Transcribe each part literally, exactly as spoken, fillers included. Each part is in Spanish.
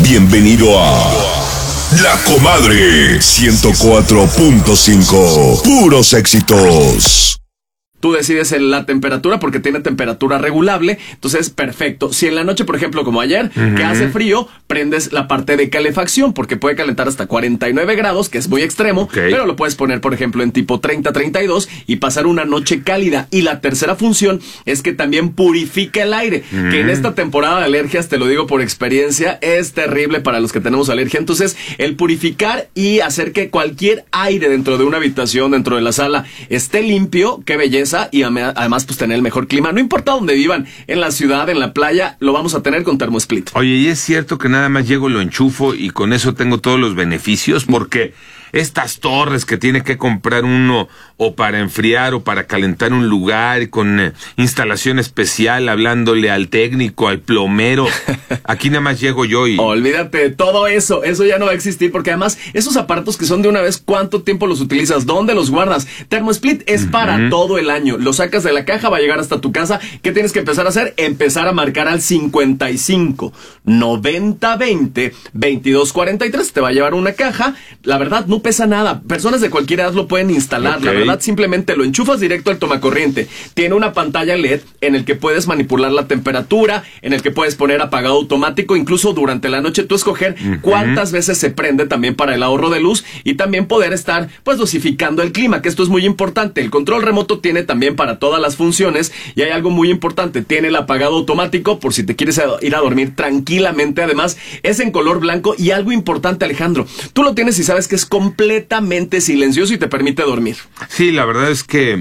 Bienvenido a La Comadre ciento cuatro punto cinco. Puros éxitos. Tú decides en la temperatura porque tiene temperatura regulable, entonces perfecto. Si en la noche, por ejemplo, como ayer, uh-huh. que hace frío, prendes la parte de calefacción porque puede calentar hasta cuarenta y nueve grados, que es muy extremo, okay. pero lo puedes poner, por ejemplo, en tipo treinta, treinta y dos y pasar una noche cálida. Y la tercera función es que también purifica el aire, uh-huh. que en esta temporada de alergias, te lo digo por experiencia, es terrible para los que tenemos alergia. Entonces, el purificar y hacer que cualquier aire dentro de una habitación, dentro de la sala, esté limpio, qué belleza. Y además pues tener el mejor clima, no importa dónde vivan, en la ciudad, en la playa, lo vamos a tener con TermoSplit. Oye, ¿y es cierto que nada más llego, lo enchufo y con eso tengo todos los beneficios? Porque estas torres que tiene que comprar uno o para enfriar o para calentar un lugar con eh, instalación especial, hablándole al técnico, al plomero, aquí nada más llego yo y... Olvídate de todo eso, eso ya no va a existir, porque además esos aparatos que son de una vez, ¿cuánto tiempo los utilizas? ¿Dónde los guardas? TermoSplit es uh-huh. para todo el año, lo sacas de la caja, va a llegar hasta tu casa. ¿Qué tienes que empezar a hacer? Empezar a marcar al cincuenta y cinco, noventa, veinte, veintidós, cuarenta y tres, te va a llevar una caja. La verdad no pesa nada, personas de cualquier edad lo pueden instalar, okay. la verdad simplemente lo enchufas directo al tomacorriente, tiene una pantalla L E D en el que puedes manipular la temperatura, en el que puedes poner apagado automático, incluso durante la noche tú escoger uh-huh. cuántas veces se prende también para el ahorro de luz y también poder estar pues dosificando el clima, que esto es muy importante. El control remoto tiene también para todas las funciones y hay algo muy importante, tiene el apagado automático por si te quieres ir a dormir tranquilamente, además es en color blanco y algo importante, Alejandro, tú lo tienes y sabes que es completamente silencioso y te permite dormir. Sí, la verdad es que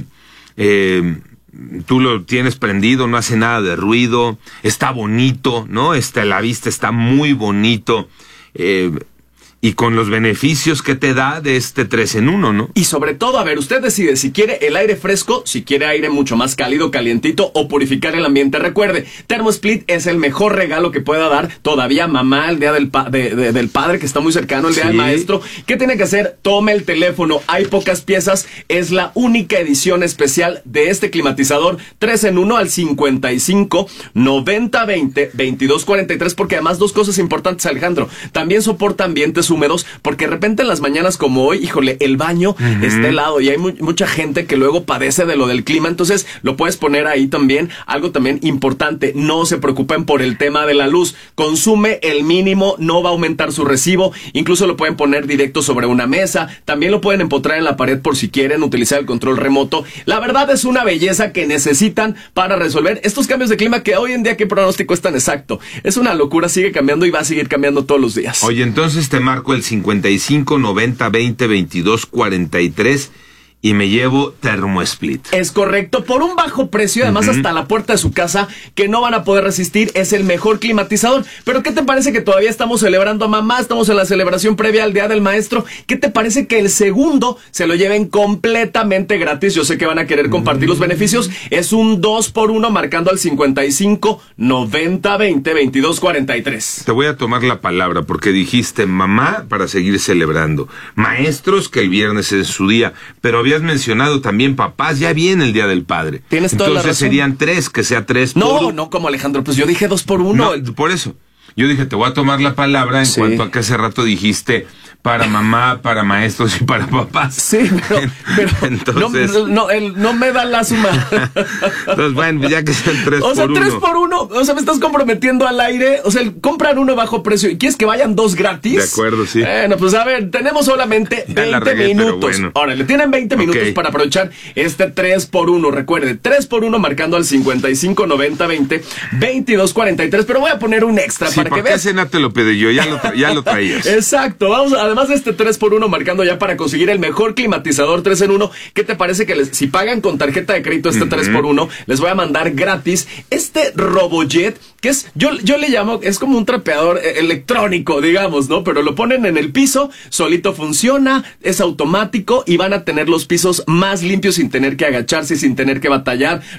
eh, tú lo tienes prendido, no hace nada de ruido, está bonito, ¿no? Este, la vista está muy bonito, eh, y con los beneficios que te da de este tres en uno, ¿no? Y sobre todo, a ver, usted decide si quiere el aire fresco, si quiere aire mucho más cálido, calientito o purificar el ambiente. Recuerde, TermoSplit es el mejor regalo que pueda dar todavía mamá el día del, pa- de, de, del padre, que está muy cercano, el día sí. del maestro. ¿Qué tiene que hacer? Tome el teléfono, hay pocas piezas, es la única edición especial de este climatizador tres en uno al cincuenta y cinco, noventa, veinte, veintidós, cuarenta y tres, porque además dos cosas importantes, Alejandro, también soporta ambientes húmedos, porque de repente en las mañanas como hoy, híjole, el baño uh-huh. está helado y hay mu- mucha gente que luego padece de lo del clima, entonces lo puedes poner ahí también. Algo también importante, no se preocupen por el tema de la luz, consume el mínimo, no va a aumentar su recibo, incluso lo pueden poner directo sobre una mesa, también lo pueden empotrar en la pared por si quieren utilizar el control remoto. La verdad es una belleza que necesitan para resolver estos cambios de clima que hoy en día, ¿qué pronóstico es tan exacto? Es una locura, sigue cambiando y va a seguir cambiando todos los días. Oye, entonces te marco el cincuenta y cinco, noventa, veinte, veintidós, cuarenta y tres y me llevo TermoSplit. Es correcto, por un bajo precio, además uh-huh. hasta la puerta de su casa, que no van a poder resistir, es el mejor climatizador. Pero ¿qué te parece que todavía estamos celebrando a mamá? Estamos en la celebración previa al Día del Maestro. ¿Qué te parece que el segundo se lo lleven completamente gratis? Yo sé que van a querer compartir uh-huh. los beneficios. Es un dos por uno marcando al cincuenta y cinco, noventa, veinte, veintidós, cuarenta y tres. Te voy a tomar la palabra porque dijiste mamá para seguir celebrando, maestros que el viernes es su día, pero había mencionado también papás, ya viene el Día del Padre. Tienes toda Entonces la razón. Serían tres, que sea tres no, por... No, no, como Alejandro, pues yo dije dos por uno. No, por eso. Yo dije, te voy a tomar la palabra en sí. cuanto a que hace rato dijiste para mamá, para maestros y para papás. Sí, pero, pero entonces, no, no, el, no me da la suma. Entonces, bueno, ya que sean tres o por sea, uno. tres por uno. O sea, me estás comprometiendo al aire. O sea, el, compran uno bajo precio y quieres que vayan dos gratis. De acuerdo, sí. Bueno, pues a ver, tenemos solamente ya veinte regué, minutos. Bueno. Ahora, le tienen veinte okay. minutos para aprovechar este tres por uno. Recuerde, tres por uno marcando al cincuenta y cinco, noventa, veinte, veintidós, cuarenta y tres. Pero voy a poner un extra sí, para que veas. Cena te lo pedí yo, ya lo, tra- ya lo traías. Exacto, vamos, además de este tres por uno marcando ya para conseguir el mejor climatizador tres en uno, ¿qué te parece que les, si pagan con tarjeta de crédito este uh-huh. tres por uno, les voy a mandar gratis este RoboJet, que es, yo, yo le llamo, es como un trapeador eh, electrónico, digamos, ¿no? Pero lo ponen en el piso, solito funciona, es automático y van a tener los pisos más limpios sin tener que agacharse, sin tener que batallar.